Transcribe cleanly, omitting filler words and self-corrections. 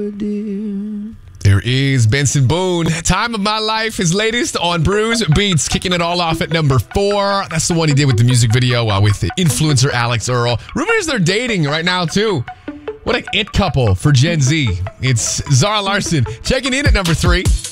There is Benson Boone. Time of My Life, his latest on Bruise Beats, kicking it all off at number 4. That's the one he did with the music video with the influencer Alex Earl. Rumors they're dating right now, too. What an it couple for Gen Z. It's Zara Larsson checking in at number 3.